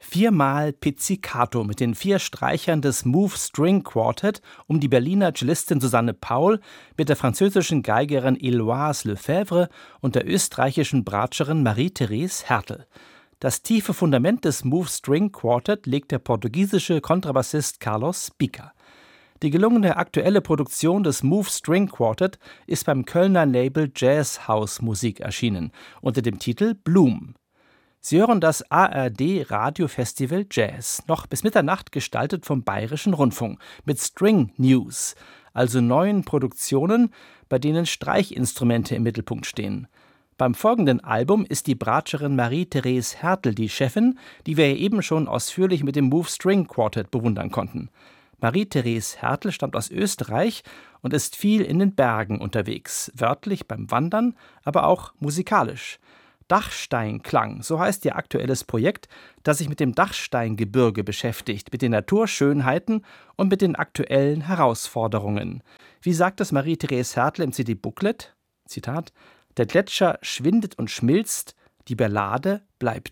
Viermal Pizzicato mit den 4 Streichern des Move String Quartet um die Berliner Cellistin Susanne Paul mit der französischen Geigerin Héloïse Lefebvre und der österreichischen Bratscherin Marie-Therese Hertel. Das tiefe Fundament des Move String Quartet legt der portugiesische Kontrabassist Carlos Pica. Die gelungene aktuelle Produktion des Move String Quartet ist beim Kölner Label Jazz House Musik erschienen, unter dem Titel Bloom. Sie hören das ARD Radiofestival Jazz, noch bis Mitternacht gestaltet vom Bayerischen Rundfunk, mit String News, also neuen Produktionen, bei denen Streichinstrumente im Mittelpunkt stehen. Beim folgenden Album ist die Bratscherin Marie-Therese Hertel die Chefin, die wir eben schon ausführlich mit dem Move String Quartet bewundern konnten. Marie-Therese Hertel stammt aus Österreich und ist viel in den Bergen unterwegs, wörtlich beim Wandern, aber auch musikalisch. Dachsteinklang, so heißt ihr aktuelles Projekt, das sich mit dem Dachsteingebirge beschäftigt, mit den Naturschönheiten und mit den aktuellen Herausforderungen. Wie sagt es Marie-Therese Hertel im CD-Booklet? Zitat: Der Gletscher schwindet und schmilzt, die Ballade bleibt